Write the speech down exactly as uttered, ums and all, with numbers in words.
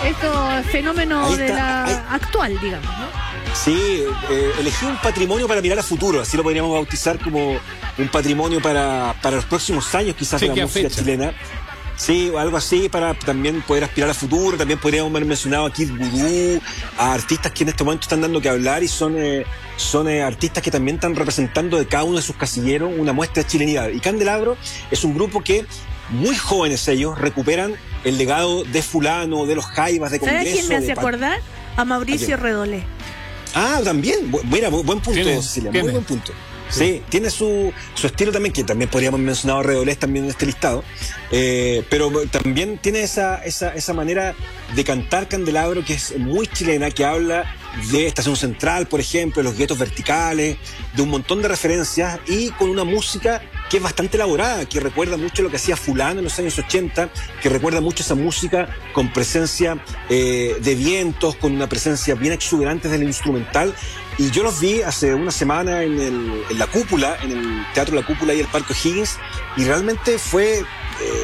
estos fenómenos de la ahí. actual, digamos, ¿no? Sí, eh, elegí un patrimonio para mirar a futuro, así lo podríamos bautizar como un patrimonio para, para los próximos años, quizás, Sí, de la música fecha. chilena. Sí, algo así para también poder aspirar a futuro. También podríamos haber mencionado a Kid Voodoo, a artistas que en este momento están dando que hablar y son, eh, son eh, artistas que también están representando de cada uno de sus casilleros una muestra de chilenidad. Y Candelabro es un grupo que, muy jóvenes ellos, recuperan el legado de fulano, de los jaivas, de Congreso. ¿Sabes quién me hace de pa- acordar? A Mauricio ¿A quién? Redolé. Ah, también. Bu- Mira, bu- buen punto, ¿Quién es? Cecilia. ¿Quién Muy es? buen punto. Sí, tiene su, su estilo también, que también podríamos haber mencionado a Redolés también en este listado. Eh, pero también tiene esa, esa, esa manera de cantar Candelabro que es muy chilena, que habla de Estación Central, por ejemplo, de los guetos verticales, de un montón de referencias y con una música que es bastante elaborada, que recuerda mucho lo que hacía fulano en los años ochenta, que recuerda mucho esa música con presencia eh, de vientos, con una presencia bien exuberante del instrumental. Y yo los vi hace una semana en, el, en la Cúpula, en el Teatro La Cúpula y el Parque O'Higgins, y realmente fue... Eh,